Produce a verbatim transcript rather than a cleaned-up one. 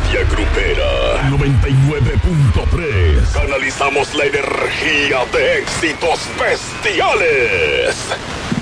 energía grupera. noventa y nueve punto tres. Canalizamos la energía de éxitos bestiales.